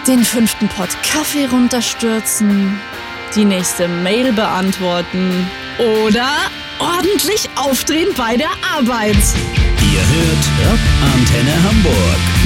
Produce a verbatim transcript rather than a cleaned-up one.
den fünften Pott Kaffee runterstürzen, die nächste Mail beantworten oder ordentlich aufdrehen bei der Arbeit. Ihr hört Rock Antenne Hamburg.